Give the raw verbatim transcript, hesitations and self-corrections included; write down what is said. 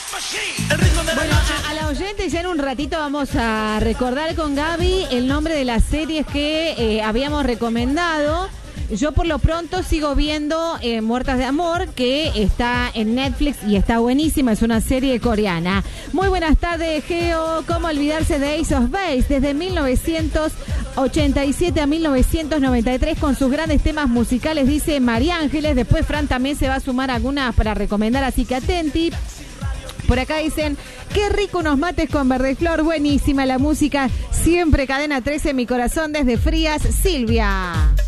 Bueno, a, a la oyente ya en un ratito vamos a recordar con Gaby el nombre de las series que eh, habíamos recomendado. Yo por lo pronto sigo viendo eh, Muertas de Amor, que está en Netflix y está buenísima, es una serie coreana. Muy buenas tardes, Geo. ¿Cómo olvidarse de Ace of Base? Desde mil novecientos ochenta y siete a mil novecientos noventa y tres con sus grandes temas musicales, dice María Ángeles. Después Fran también se va a sumar algunas para recomendar, así que atenti. Por acá dicen, qué rico unos mates con Verdeflor, buenísima la música, siempre Cadena trece en mi corazón desde Frías, Silvia.